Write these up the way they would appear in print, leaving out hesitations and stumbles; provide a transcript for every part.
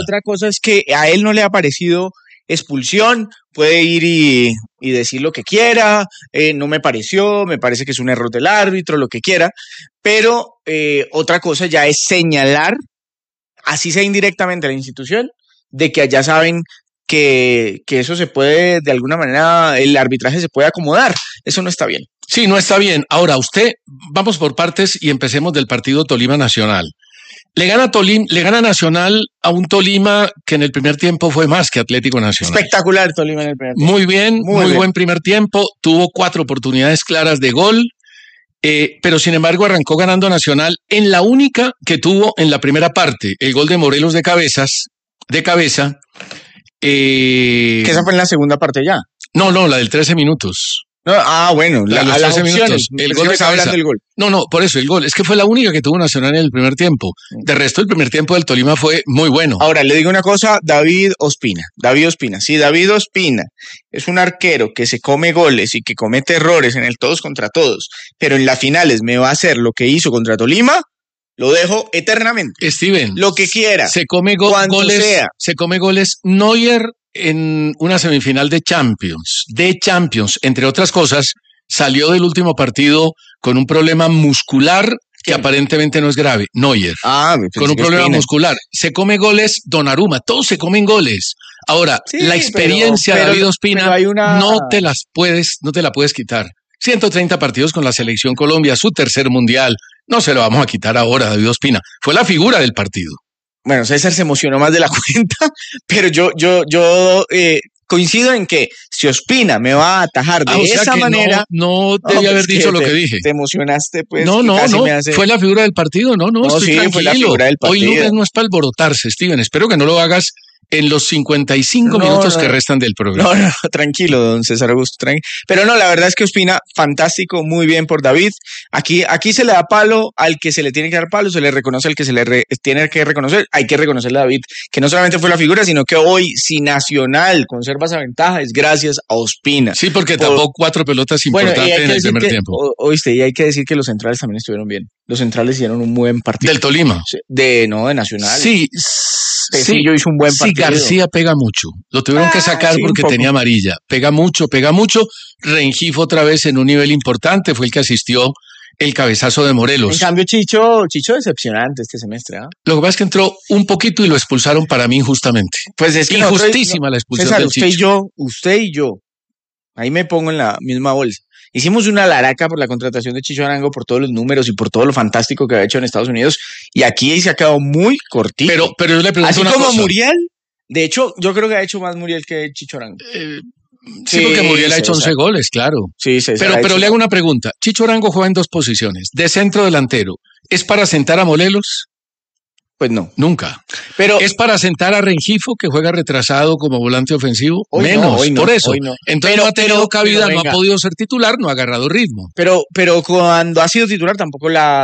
otra cosa es que a él no le ha parecido expulsión, puede ir y decir lo que quiera, no me pareció, me parece que es un error del árbitro, lo que quiera, pero otra cosa ya es señalar, así sea indirectamente a la institución, de que allá saben que eso se puede, de alguna manera, el arbitraje se puede acomodar. Eso no está bien. Sí, no está bien. Ahora, vamos por partes y empecemos del partido Tolima Nacional. Le gana Nacional a un Tolima que en el primer tiempo fue más que Atlético Nacional. Espectacular Tolima en el primer tiempo. Muy bien, muy buen primer tiempo. Tuvo 4 oportunidades claras de gol, pero sin embargo arrancó ganando Nacional en la única que tuvo en la primera parte, el gol de Morelos de cabeza. Que esa fue en la segunda parte ya. No, la del 13 minutos. No, bueno, los 13 minutos. El gol de cabeza. Del gol. No, por eso, el gol. Es que fue la única que tuvo Nacional en el primer tiempo. De resto, el primer tiempo del Tolima fue muy bueno. Ahora, le digo una cosa, David Ospina. Sí, David Ospina es un arquero que se come goles y que comete errores en el todos contra todos, pero en las finales me va a hacer lo que hizo contra Tolima, lo dejo eternamente. Steven. Lo que quiera. Se come goles. Sea. Se come goles Neuer en una semifinal de Champions, entre otras cosas, salió del último partido con un problema muscular que aparentemente no es grave, Neuer, con un problema muscular. Se come goles Donnarumma, todos se comen goles. Ahora, sí, la experiencia de David Ospina no te la puedes quitar. 130 partidos con la Selección Colombia, su tercer mundial, no se lo vamos a quitar ahora, David Ospina. Fue la figura del partido. Bueno, César se emocionó más de la cuenta, pero yo coincido en que si Ospina me va a atajar de esa manera... No debía haber dicho lo que dije. Te emocionaste, pues. No, fue la figura del partido, estoy tranquilo. Fue la figura del partido. Hoy lunes no es para alborotarse, Steven, espero que no lo hagas en los 55 minutos que restan del programa. No, tranquilo, don César Augusto. Pero no, la verdad es que Ospina, fantástico, muy bien por David. Aquí se le da palo al que se le tiene que dar palo, se le reconoce al que se le tiene que reconocer. Hay que reconocerle a David, que no solamente fue la figura, sino que hoy, si Nacional conserva esa ventaja, es gracias a Ospina. Sí, porque tapó 4 pelotas importantes en el primer tiempo. Oíste, y hay que decir que los centrales también estuvieron bien. Los centrales hicieron un buen partido. ¿Del Tolima? De Nacional. Sí. Yo hizo un buen partido. Sí, García pega mucho. Lo tuvieron que sacar porque tenía amarilla. Pega mucho. Rengifo otra vez en un nivel importante. Fue el que asistió el cabezazo de Morelos. En cambio, Chicho decepcionante este semestre. Lo que pasa es que entró un poquito y lo expulsaron para mí injustamente. Pues es que injustísima la expulsión César, del Chicho. Usted y yo. Ahí me pongo en la misma bolsa. Hicimos una laraca por la contratación de Chicho Arango, por todos los números y por todo lo fantástico que ha hecho en Estados Unidos, y aquí se ha quedado muy cortito. Pero yo le pregunto así una como cosa. Muriel, de hecho, yo creo que ha hecho más Muriel que Chicho Arango. Sí, porque Muriel ha hecho 11 goles, claro. Sí, pero le hago una pregunta. Chicho Arango juega en 2 posiciones, de centro delantero. ¿Es para sentar a Morelos? Pues no. Nunca. Pero ¿es para sentar a Rengifo, que juega retrasado como volante ofensivo? Menos, por eso. Entonces no ha tenido cabida, no ha podido ser titular, no ha agarrado ritmo. Pero cuando ha sido titular tampoco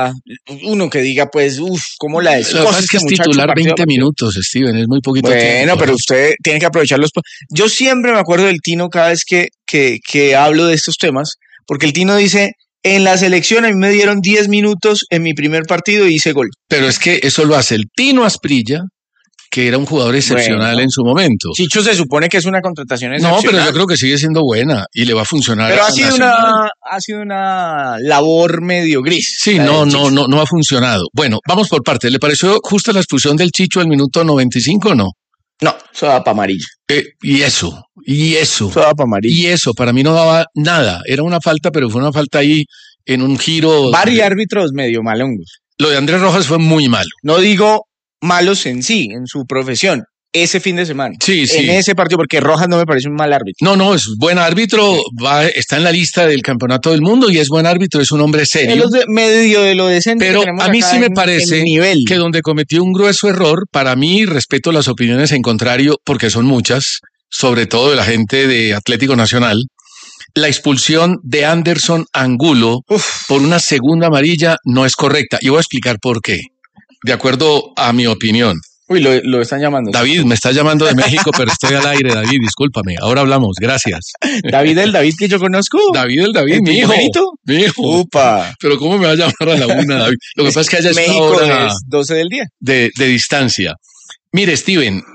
uno que diga, pues, ¿cómo la es? Lo que pasa es que es titular 20 minutos, Steven, es muy poquito tiempo. Bueno, pero usted tiene que aprovecharlos. Yo siempre me acuerdo del Tino cada vez que hablo de estos temas, porque el Tino dice... En la selección a mí me dieron 10 minutos en mi primer partido y hice gol. Pero es que eso lo hace el Tino Asprilla, que era un jugador excepcional en su momento. Chicho se supone que es una contratación excepcional. No, pero yo creo que sigue siendo buena y le va a funcionar. Pero ha sido una labor medio gris. Sí, no ha funcionado. Bueno, vamos por partes. ¿Le pareció justa la expulsión del Chicho al minuto 95 o no? No, eso daba para amarillo. Y eso. Eso daba para amarillo. Y eso, para mí no daba nada. Era una falta, pero fue una falta ahí en un giro. Varios árbitros medio malongos. Lo de Andrés Rojas fue muy malo. No digo malos en sí, en su profesión. Ese fin de semana. Sí. En ese partido, porque Rojas no me parece un mal árbitro. No, es buen árbitro, está en la lista del campeonato del mundo y es buen árbitro, es un hombre serio. Medio de lo decente. Pero a mí sí me parece que donde cometió un grueso error, para mí, respeto las opiniones en contrario, porque son muchas, sobre todo de la gente de Atlético Nacional, la expulsión de Anderson Angulo por una segunda amarilla no es correcta. Y voy a explicar por qué, de acuerdo a mi opinión. Uy, lo están llamando. David, me estás llamando de México, pero estoy al aire, David, discúlpame. Ahora hablamos, gracias. ¿David el David que yo conozco? David, mi hijo. Mi hijo. Upa. Pero ¿cómo me va a llamar a la una, David? Lo que pasa es que allá México está ahora es 12 del día. De distancia. Mire, Steven,